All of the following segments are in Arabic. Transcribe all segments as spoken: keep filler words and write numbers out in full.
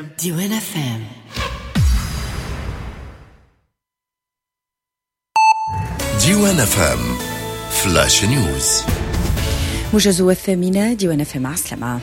ديوان اف ام. ديوان اف ام فلاش نيوز. موجز الثامنة ديوان اف ام. عسلامة.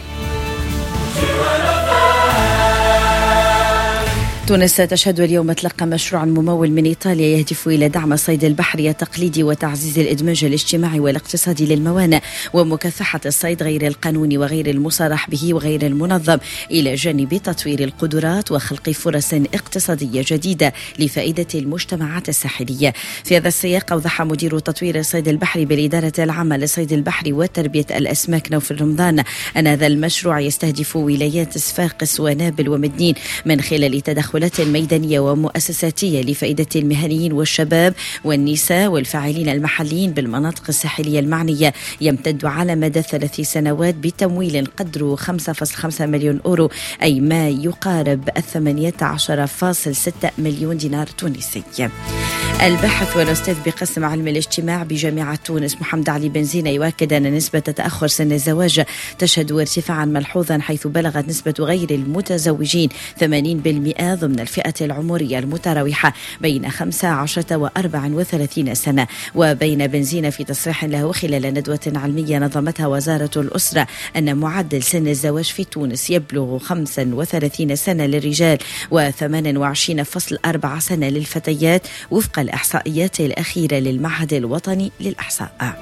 تونس تشهد اليوم تلقى مشروع ممول من إيطاليا يهدف إلى دعم الصيد البحري التقليدي وتعزيز الإدماج الاجتماعي والاقتصادي للموانئ ومكافحة الصيد غير القانوني وغير المصرح به وغير المنظم، إلى جانب تطوير القدرات وخلق فرص اقتصادية جديدة لفائدة المجتمعات الساحلية. في هذا السياق أوضح مدير تطوير الصيد البحري بالإدارة العامة للصيد البحري وتربية الأسماك نوف الرمضان أن هذا المشروع يستهدف ولايات صفاقس ونابل ومدنين من خلال تدخل الميدانية ومؤسساتية لفائدة المهنيين والشباب والنساء والفاعلين المحليين بالمناطق الساحلية المعنية، يمتد على مدى ثلاث سنوات بتمويل قدره خمسة فاصلة خمسة مليون أورو، أي ما يقارب ثمانية عشر فاصلة ستة مليون دينار تونسي. الباحث والأستاذ بقسم علم الاجتماع بجامعة تونس محمد علي بنزينة يؤكد أن نسبة تأخر سن الزواج تشهد ارتفاعا ملحوظا، حيث بلغت نسبة غير المتزوجين ثمانين بالمئة ضمن الفئة العمرية المتراوحة بين خمسة عشر وأربع وثلاثين سنة. وبين بنزينة في تصريح له خلال ندوة علمية نظمتها وزارة الأسرة أن معدل سن الزواج في تونس يبلغ خمسة وثلاثين سنة للرجال وثمانية وعشرين فاصلة أربعة سنة للفتيات وفق الإحصائيات الأخيرة للمعهد الوطني للإحصاء.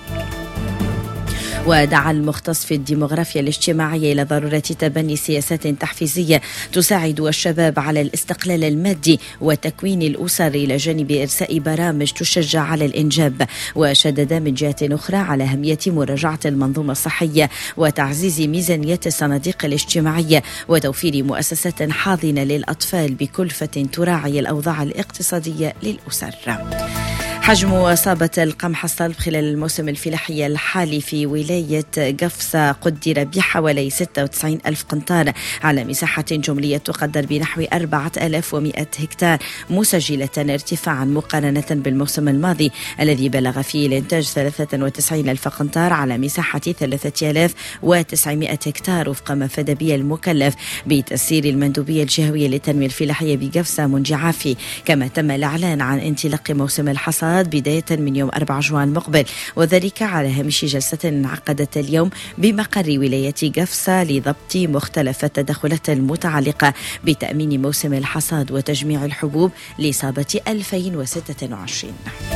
ودعا المختص في الديموغرافيا الاجتماعية إلى ضرورة تبني سياسات تحفيزية تساعد الشباب على الاستقلال المادي وتكوين الأسر إلى جانب إرساء برامج تشجع على الإنجاب. وشدد من جهة أخرى على أهمية مراجعة المنظومة الصحية وتعزيز ميزانية الصناديق الاجتماعية وتوفير مؤسسات حاضنة للأطفال بكلفة تراعي الأوضاع الاقتصادية للأسر. حجم إصابة القمح الصلب خلال الموسم الفلاحي الحالي في ولاية قفصة قدر بحوالي ستة وتسعين ألف قنطار على مساحة جملية تقدر بنحو أربعة آلاف ومئة هكتار، مسجلة ارتفاعا مقارنة بالموسم الماضي الذي بلغ فيه الإنتاج ثلاثة وتسعين ألف قنطار على مساحة ثلاثة آلاف وتسعمئة هكتار، وفق ما فاد به المكلف بتسيير المندوبية الجهوية للتنمية الفلاحية بقفصة منذ عافي. كما تم الإعلان عن انطلاق موسم الحصاد بداية من يوم أربعة جوان المقبل، وذلك على هامش جلسة انعقدت اليوم بمقر ولاية قفصة لضبط مختلف التدخلات المتعلقة بتأمين موسم الحصاد وتجميع الحبوب لإصابة ألفين وستة وعشرين.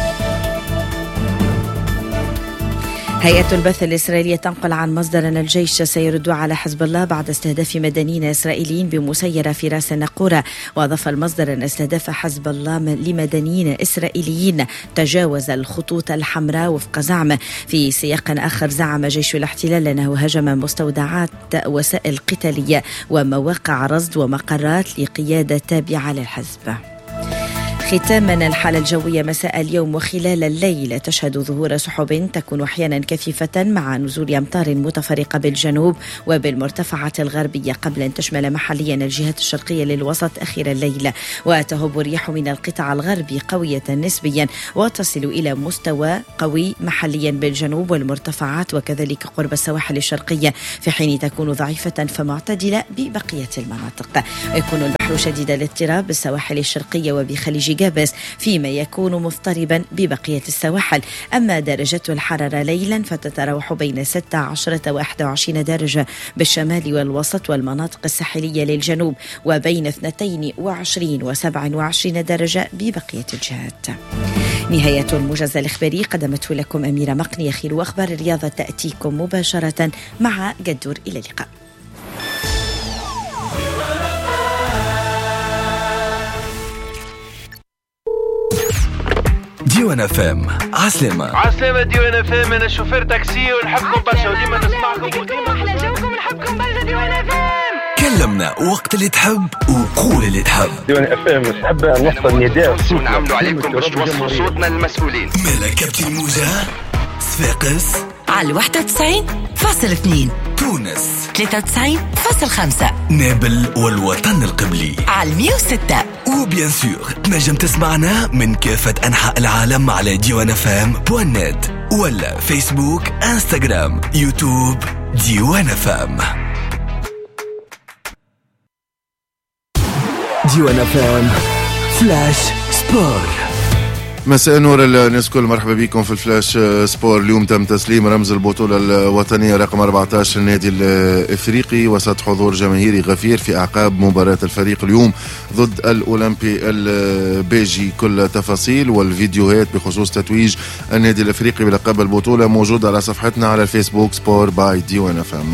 هيئة البث الإسرائيلية تنقل عن مصدر أن الجيش سيرد على حزب الله بعد استهداف مدنيين إسرائيليين بمسيرة في راس النقورة. وأضاف المصدر أن استهداف حزب الله لمدنيين إسرائيليين تجاوز الخطوط الحمراء وفق زعمه. في سياق آخر زعم جيش الاحتلال أنه هجم مستودعات وسائل قتالية ومواقع رصد ومقرات لقيادة تابعة للحزب. ختاما، الحالة الجوية مساء اليوم وخلال الليل تشهد ظهور سحب تكون أحيانا كثيفة مع نزول أمطار متفرقة بالجنوب وبالمرتفعات الغربية قبل أن تشمل محليا الجهات الشرقية للوسط أخير الليل. وتهب الرياح من القطاع الغربي قوية نسبيا وتصل إلى مستوى قوي محليا بالجنوب والمرتفعات وكذلك قرب السواحل الشرقية، في حين تكون ضعيفة فمعتدلة ببقية المناطق. يكون البحر شديد الاضطراب بالسواحل الشرقية وبخليج جابس، فيما يكون مضطربا ببقية السواحل. أما درجة الحرارة ليلا فتتراوح بين ستة عشر وواحد وعشرين درجة بالشمال والوسط والمناطق الساحلية للجنوب، وبين اثنتين وعشرين وسبع وعشرين درجة ببقية الجهات. نهاية الموجز الإخباري قدمته لكم أميرة مقني. خير أخبار الرياضة تأتيكم مباشرة مع قدور. إلى اللقاء. ديوان اف ام. عسلامة عسلامة ديوان اف ام. انا شوفير تاكسي ونحبكم برشا وديما نسمعكم وديما احلى جوكم نحبكم برشا. ديوان اف ام. كلمنا وقت اللي تحب وقول اللي تحب. ديوان اف ام نحب نوصل نداء ونعملوا عليكم باش توصلوا صوتنا للمسؤولين. مالا كابتن موجة صفاقس على واحد وتسعين فاصلة اثنين، تونس ثلاثة وتسعين فاصلة خمسة، نابل والوطن القبلي على مية وستة، وبيان سور تنجم تسمعنا من كافة أنحاء العالم على ديوان اف ام بوان نت ولا فيسبوك انستغرام يوتيوب. ديوان اف ام. ديوان فام فلاش سبور. مساء نور الناس كل، مرحبا بكم في الفلاش سبور. اليوم تم تسليم رمز البطولة الوطنية رقم أربعة عشر النادي الإفريقي وسط حضور جماهيري غفير في أعقاب مباراة الفريق اليوم ضد الأولمبي البيجي. كل تفاصيل والفيديوهات بخصوص تتويج النادي الإفريقي بلقب البطولة موجودة على صفحتنا على الفيسبوك سبور باي ديوان فام.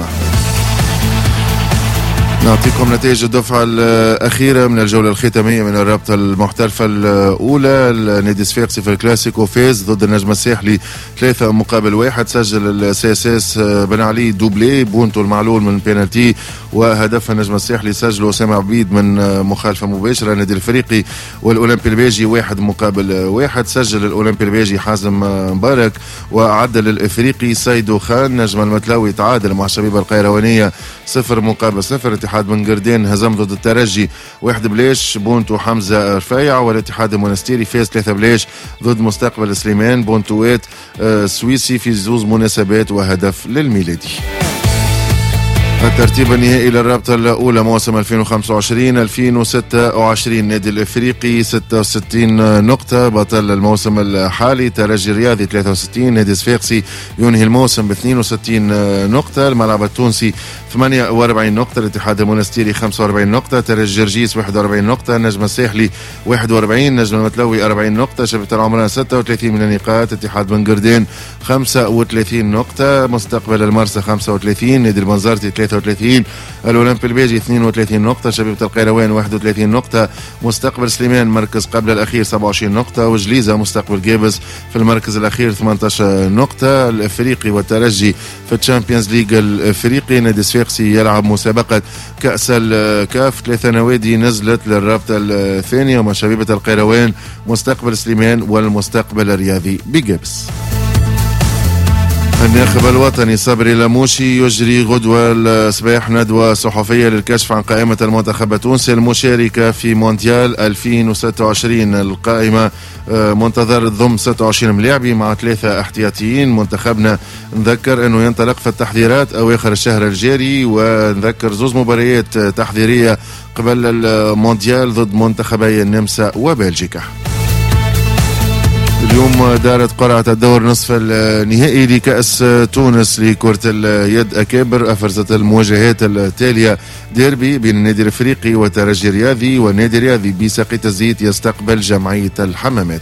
نعطيكم نتائج الدفعة الأخيرة من الجولة الختامية من الرابطة المحترفة الأولى. النادي الصفاقسي في الكلاسيكو فاز ضد النجم الساحلي ثلاثة مقابل واحد. سجل السياساس بن علي دوبلي، بونتو المعلول من بينالتي، وهدف النجم الساحلي سجله أسامة عبيد من مخالفة مباشرة. النادي الفريقي والأولمبي الباجي واحد مقابل واحد. سجل الأولمبي الباجي حازم مبارك، وعدل الإفريقي سيدو خان. نجم المتلاوي تعادل مع شبيبة القيروانية صفر مقابل صفر. اتحاد بن قردين هزم ضد الترجي واحد بلاش، بونتو حمزة رفيع. والاتحاد المونستيري فاز ثلاثة بلاش ضد مستقبل سليمان، بونتوات سويسي في زوز مناسبات وهدف للميلادي. الترتيب النهائي للرابطة الأولى موسم ألفين وخمسة وعشرين ألفين وستة وعشرين. النادي الإفريقي ستة وستين نقطة بطل الموسم الحالي. ترجي الرياضي ثلاثة وستين. نادي الصفاقسي ينهي الموسم ب اثنين وستين نقطة. الملعب التونسي ثمانية وأربعين نقطة. الاتحاد المونستيري خمسة وأربعين نقطة. ترجي جرجيس واحد وأربعين نقطة. النجم الساحلي واحد وأربعين. نجم المتلوي أربعين نقطة. شبيبة العمران ستة وثلاثين من النقاط. اتحاد بن قردين خمسة وثلاثين نقطة. مستقبل المرسى خمسة وثلاثين. نادي البنزرتي ثلاثة وثلاثين. الأولمبي الباجي اثنين وثلاثين نقطة. شبيبة القيروان واحد وثلاثين نقطة. مستقبل سليمان مركز قبل الأخير سبعة وعشرين نقطة. وجليزة مستقبل جابس في المركز الأخير ثمانية عشر نقطة. الإفريقي والترجي في الشامبيونز ليج الإفريقي. نادي الصفاقسي يلعب مسابقة كأس الكاف. ثلاثة نوادي نزلت للرابطة الثانية، ومع شبيبة القيروان مستقبل سليمان والمستقبل الرياضي بجابس. الناخب الوطني صبري لاموشي يجري غدوة الصباح ندوة صحفية للكشف عن قائمة المنتخب التونسي المشاركة في مونديال ألفين وستة وعشرين. القائمة منتظر تضم ستة وعشرين ملاعبي مع ثلاثة احتياطيين. منتخبنا نذكر أنه ينطلق في التحضيرات أواخر الشهر الجاري، ونذكر زوز مباريات تحضيرية قبل المونديال ضد منتخبي النمسا وبلجيكا. اليوم دارت قرعة الدور نصف النهائي لكأس تونس لكرة اليد أكابر. أفرزت المواجهات التالية: ديربي بين النادي الإفريقي وترجي الرياضي، والنادي الرياضي بساقية الزيت يستقبل جمعية الحمامات.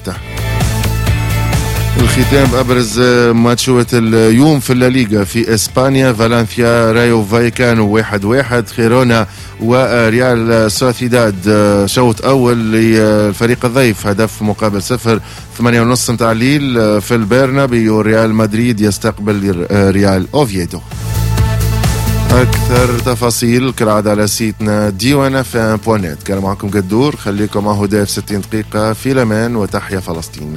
الختام أبرز ماتشات اليوم في الليغا. في إسبانيا فالنسيا رايو فايكانو واحد واحد. خيرونا وريال سوسيداد شوط أول للفريق الضيف هدف مقابل صفر. ثمانية ونص متاع الليل في البرنابيو ريال مدريد يستقبل ريال أوفيدو. أكثر تفاصيل كالعادة على سيتنا ديوان فام بوانت. كان معكم قدور، خليكم مع هدى في ستين دقيقة. في الأمان وتحيا فلسطين.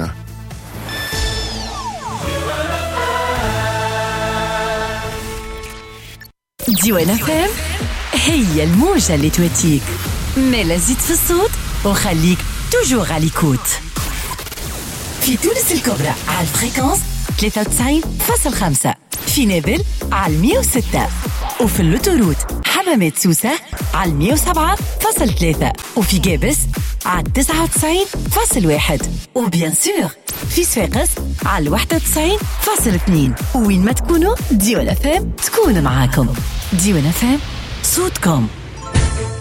ديوان فام هي الموجة اللي تواتيك، مالا زيد في الصوت وخليك توجور على ليكوت. في تونس الكبرى على الفريكونس ثلاثة وتسعين فاصل خمسة، في نابل على مية وستة، وفي اللوتوروت حمامات سوسة على مية وسبعة فاصل ثلاثة، وفي جابس على تسعة وتسعين فاصل واحد، وبيان سور في صفاقس على واحد وتسعين فاصل اثنين. وين ما تكونوا ديوان فام تكون معاكم. ديوان فام صوتكم.